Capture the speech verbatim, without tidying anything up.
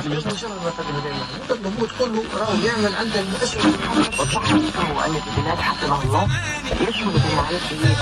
ليش مشرف ما قدم دائما؟ تطلبه تقول له راهو يعمل عند المؤسسة. والصحفي المؤلف بلال حفظه الله يشمل برعايته